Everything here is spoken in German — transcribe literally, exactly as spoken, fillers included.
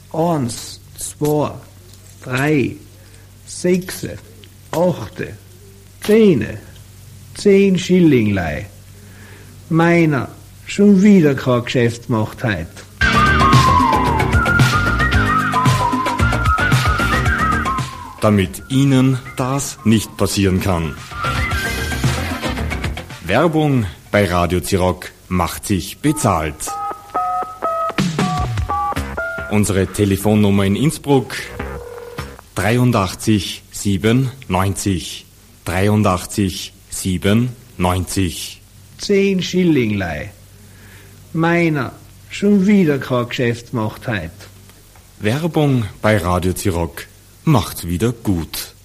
Eins, zwei, drei, sechs, acht, zehn, zehn Schillinglei. Meiner, schon wieder kein Geschäft gemacht heut. Damit Ihnen das nicht passieren kann. Werbung bei Radio Zirock macht sich bezahlt. Unsere Telefonnummer in Innsbruck dreiundachtzig siebenundneunzig. dreiundachtzig siebenundneunzig. Zehn Schillinglei. Meiner, schon wieder kein Geschäft gemacht heut. Werbung bei Radio Zirock macht wieder gut.